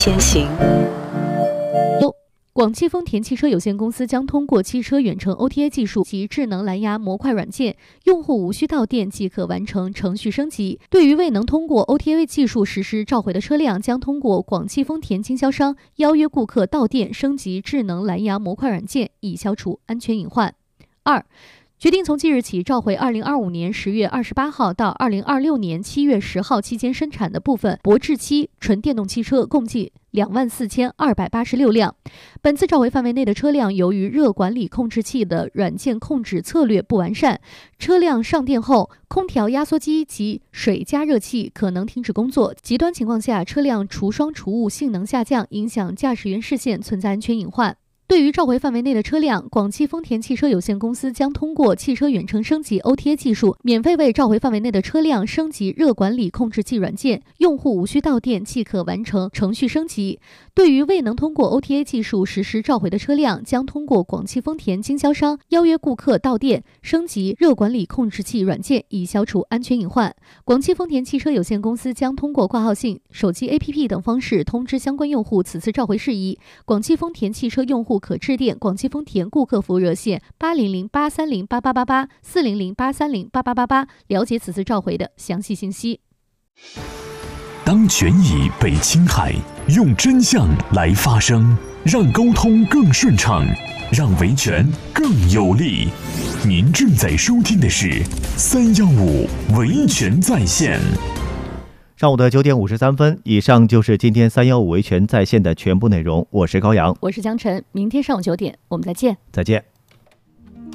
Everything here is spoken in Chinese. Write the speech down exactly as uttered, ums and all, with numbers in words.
先行。 广汽丰田汽车有限公司将通过汽车远程 O T A 技术及智能蓝牙模块软件，用户无需到店即可完成程序升级。对于未能通过 O T A 技术实施召回的车辆，将通过广汽丰田经销商邀约顾客到店升级智能蓝牙模块软件，以消除安全隐患。二、决定从即日起召回二零二五年十月二十八号到二零二六年七月十号期间生产的部分博智七纯电动汽车，共计两万四千二百八十六辆。本次召回范围内的车辆，由于热管理控制器的软件控制策略不完善，车辆上电后，空调压缩机及水加热器可能停止工作，极端情况下，车辆除霜除雾性能下降，影响驾驶员视线，存在安全隐患。对于召回范围内的车辆，广汽丰田汽车有限公司将通过汽车远程升级 O T A 技术，免费为召回范围内的车辆升级热管理控制器软件，用户无需到店即可完成程序升级。对于未能通过 O T A 技术实施召回的车辆，将通过广汽丰田经销商邀约顾客到店升级热管理控制器软件，以消除安全隐患。广汽丰田汽车有限公司将通过挂号信、手机 A P P 等方式通知相关用户此次召回事宜。广汽丰田汽车用户可致电广汽丰田顾客服务热线八零零八三零八八八八、四零零八三零八八八八了解此次召回的详细信息。 当权益被侵害，用真相来发声，让沟通更顺畅，让维权更有力。您正在收听的是三幺五维权在线。 上午的九点五十三分，以上就是今天三幺五维权在线的全部内容。我是高阳， 我是江晨，明天上午九点我们再见。 再见。